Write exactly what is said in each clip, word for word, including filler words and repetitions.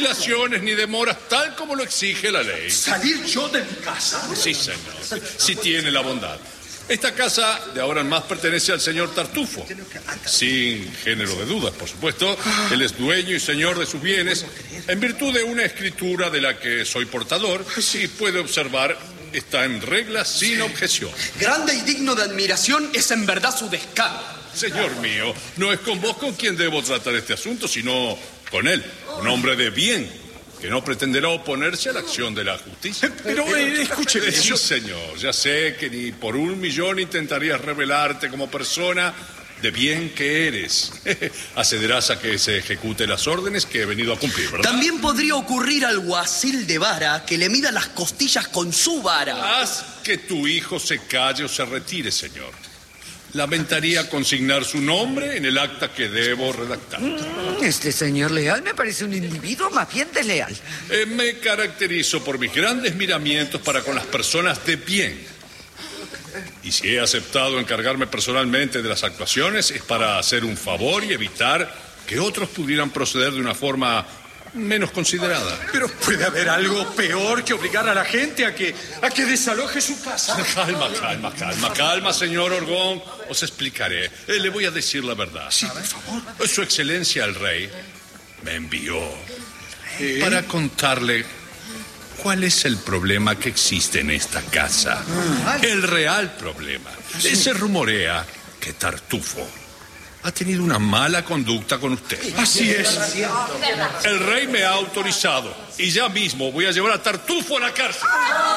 dilaciones ni demoras, tal como lo exige la ley. ¿Salir yo de mi casa? Sí, señor. Si tiene la bondad. Esta casa de ahora en más pertenece al señor Tartufo. Sin género de dudas, por supuesto. Él es dueño y señor de sus bienes en virtud de una escritura de la que soy portador. Si puede observar, está en regla sin objeción. Grande y digno de admiración es en verdad su descaro. Señor mío, no es con vos con quien debo tratar este asunto, sino con él, un hombre de bien, que no pretenderá oponerse a la acción de la justicia. Pero, eh, escúcheme. Sí, yo... señor, ya sé que ni por un millón intentarías revelarte como persona de bien que eres. Accederás a que se ejecute las órdenes que he venido a cumplir, ¿verdad? También podría ocurrir al guasil de vara que le mida las costillas con su vara. Haz que tu hijo se calle o se retire, señor. Lamentaría consignar su nombre en el acta que debo redactar. Este señor Leal me parece un individuo más bien desleal. Eh, me caracterizo por mis grandes miramientos para con las personas de bien. Y si he aceptado encargarme personalmente de las actuaciones es para hacer un favor y evitar que otros pudieran proceder de una forma menos considerada. Pero puede haber algo peor que obligar a la gente a que, a que desaloje su casa. Calma, calma, calma, calma, señor Orgón. Os explicaré. Eh, le voy a decir la verdad. Sí, por favor. Su excelencia el rey me envió ¿Eh? para contarle cuál es el problema que existe en esta casa. El real problema. Sí. Se rumorea que Tartufo ha tenido una mala conducta con usted. Así es. El rey me ha autorizado y ya mismo voy a llevar a Tartufo a la cárcel.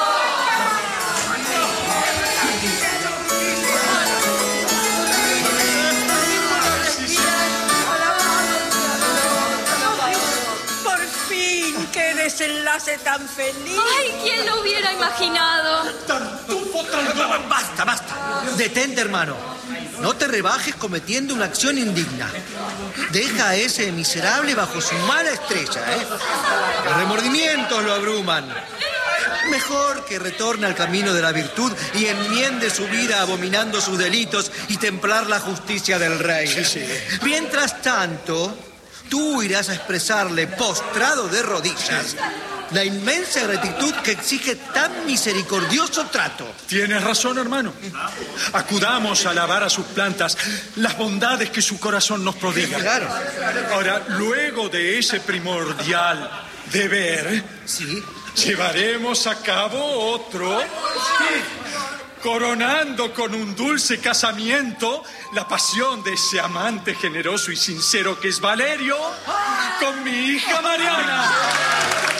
Por fin, qué desenlace tan feliz. ¡Ay, quién lo hubiera imaginado! Tartufo, Tartufo. Basta, basta. Detente, hermano. No te rebajes cometiendo una acción indigna. Deja a ese miserable bajo su mala estrella, ¿eh? Los remordimientos lo abruman. Mejor que retorne al camino de la virtud y enmiende su vida abominando sus delitos y templar la justicia del rey. Sí, sí. Mientras tanto, tú irás a expresarle, postrado de rodillas, la inmensa gratitud que exige tan misericordioso trato. Tienes razón, hermano. Acudamos a alabar a sus plantas las bondades que su corazón nos prodiga. Claro. Ahora, luego de ese primordial deber, Sí. llevaremos a cabo otro, coronando con un dulce casamiento la pasión de ese amante generoso y sincero que es Valerio con mi hija Mariana.